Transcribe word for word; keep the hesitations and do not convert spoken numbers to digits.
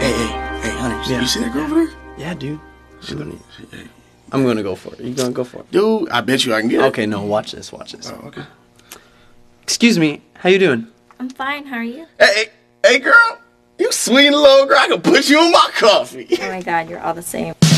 Hey, hey, hey, honey. Yeah. You see that girl over there? Yeah, dude. She let me. She, hey. I'm gonna go for it. You gonna go for it? Dude, I bet you I can get it. Okay, no, watch this, watch this. Oh, okay. Excuse me, how you doing? I'm fine. How are you? Hey, hey, hey, girl. You sweet little girl. I can put you in my coffee. Oh my God, you're all the same.